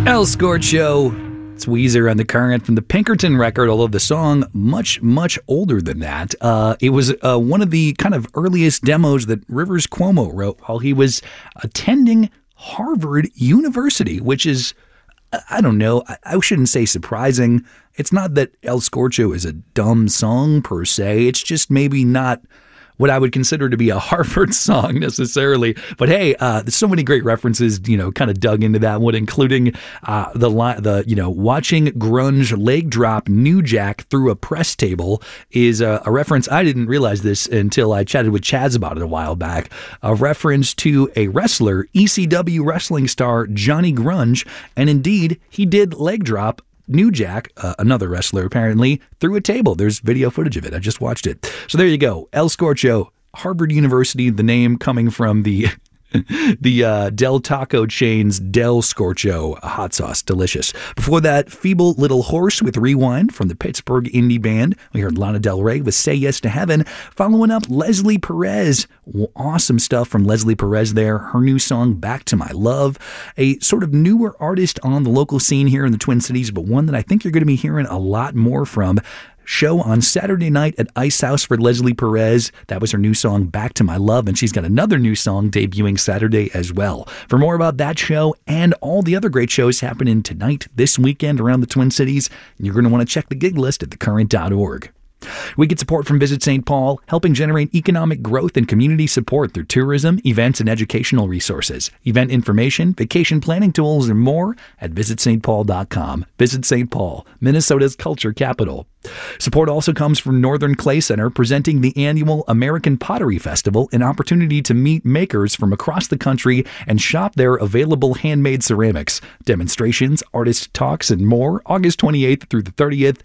El Scorcho. It's Weezer on The Current from the Pinkerton record, although the song much, much older than that. It was one of the kind of earliest demos that Rivers Cuomo wrote while he was attending Harvard University, which is, I don't know, I shouldn't say surprising. It's not that El Scorcho is a dumb song per se. It's just maybe not what I would consider to be a Harvard song necessarily. But hey, there's so many great references, kind of dug into that one, including the watching grunge leg drop New Jack through a press table is a reference. I didn't realize this until I chatted with Chaz about it a while back. A reference to a wrestler, ECW wrestling star Johnny Grunge. And indeed, he did leg drop New Jack, another wrestler apparently, through a table. There's video footage of it. I just watched it. So there you go. El Scorcho, Harvard University, the name coming from the Del Taco chain's Del Scorcho hot sauce. Delicious. Before that, Feeble Little Horse with Rewind from the Pittsburgh indie band. We heard Lana Del Rey with Say Yes to Heaven. Following up, Leslie Perez. Awesome stuff from Leslie Perez there. Her new song, Back to My Love. A sort of newer artist on the local scene here in the Twin Cities, but one that I think you're going to be hearing a lot more from. Show on Saturday night at Ice House for Leslie Perez. That was her new song, Back to My Love, and she's got another new song debuting Saturday as well. For more about that show and all the other great shows happening tonight, this weekend around the Twin Cities, you're going to want to check the gig list at thecurrent.org. We get support from Visit St. Paul, helping generate economic growth and community support through tourism, events, and educational resources. Event information, vacation planning tools, and more at visitstpaul.com. Visit St. Paul, Minnesota's culture capital. Support also comes from Northern Clay Center, presenting the annual American Pottery Festival, an opportunity to meet makers from across the country and shop their available handmade ceramics. Demonstrations, artist talks, and more, August 28th through the 30th,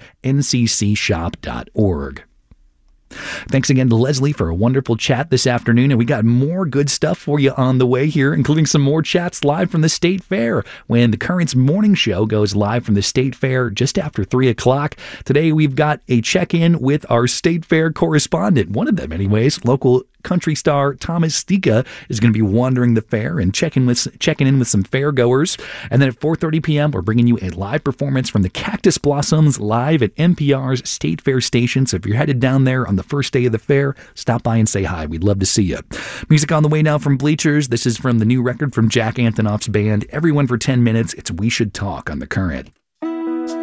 nccshop.org. Thanks again to Leslie for a wonderful chat this afternoon, and we got more good stuff for you on the way here, including some more chats live from the State Fair when the Current's morning show goes live from the State Fair just after 3 o'clock. Today we've got a check-in with our State Fair correspondent, one of them anyways, local country star Thomas Stika is going to be wandering the fair and checking in with some fairgoers. And then at 4:30 p.m., we're bringing you a live performance from the Cactus Blossoms live at NPR's State Fair station. So if you're headed down there on the first day of the fair, stop by and say hi. We'd love to see you. Music on the way now from Bleachers. This is from the new record from Jack Antonoff's band, Everyone for 10 Minutes. It's We Should Talk on The Current.